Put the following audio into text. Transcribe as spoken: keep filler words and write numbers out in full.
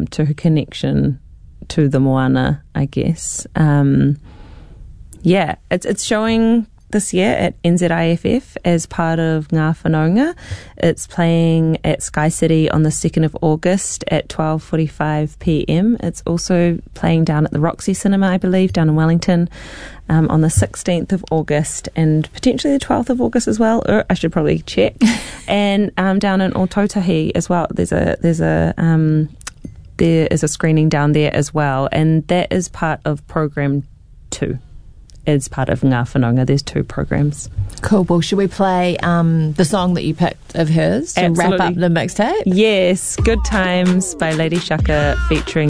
um, to her connection to the moana, I guess. Um, yeah, it's it's showing this year at N Z I F F as part of Ngā Whanaunga. It's playing at Sky City on the second of August at twelve forty-five p.m. It's also playing down at the Roxy Cinema, I believe, down in Wellington um, on the sixteenth of August and potentially the twelfth of August as well. Or I should probably check. and um, down in Ōtautahi as well. There's a there's a um, there is a screening down there as well, and that is part of program two. As part of Ngā Whanaunga. There's two programs. Cool. Well, should we play um, the song that you picked of hers to Absolutely. wrap up the mixtape? Yes, Good Times by Lady Shaka featuring